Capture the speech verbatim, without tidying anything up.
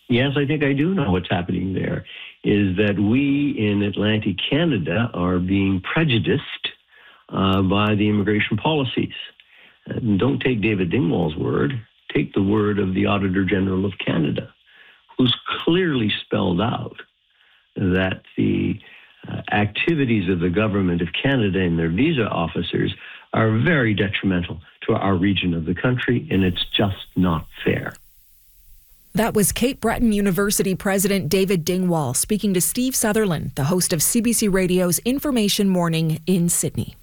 Yes, I think I do know what's happening there, is that we in Atlantic Canada are being prejudiced uh, by the immigration policies. And don't take David Dingwall's word, take the word of the Auditor General of Canada, who's clearly spelled out that the uh, activities of the government of Canada and their visa officers are very detrimental to our region of the country, and it's just not fair. That was Cape Breton University President David Dingwall speaking to Steve Sutherland, the host of C B C Radio's Information Morning in Sydney.